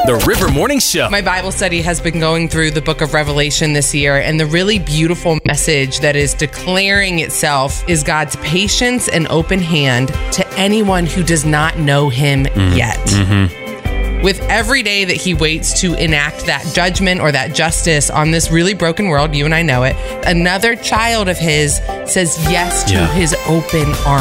The River Morning Show. My Bible study has been going through the book of Revelation this year, and the really beautiful message that is declaring itself is God's patience and open hand to anyone who does not know him yet. With every day that he waits to enact that judgment or that justice on this really broken world, you and I know it, another child of his says yes to his open arms.